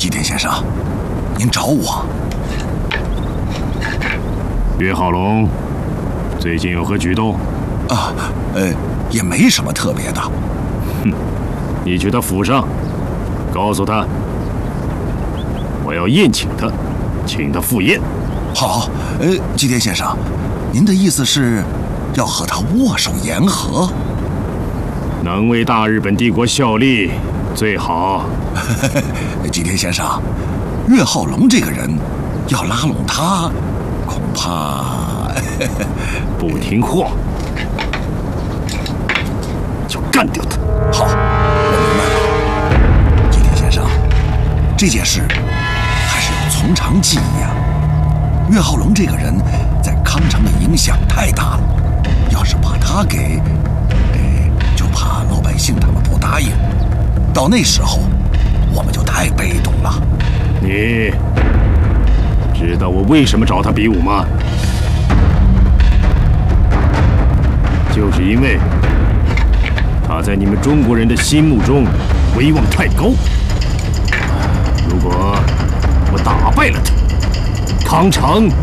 吉田先生，您找我？ 岳浩龙，最近有何举动？ 啊，也没什么特别的。 哼，你去他府上，告诉他，我要宴请他，请他赴宴。 好，吉田先生，您的意思是要和他握手言和？ 能为大日本帝国效力最好。 吉田先生，岳浩龙这个人，要拉拢他，恐怕不听话就干掉他。 好，我明白了。吉田先生，这件事还是要从长计议啊。岳浩龙这个人在康城的影响太大了，要是把他给，就怕老百姓他们不答应，到那时候我们就太被动了。 你知道我为什么找他比武吗？就是因为他在你们中国人的心目中威望太高。如果我打败了他，康城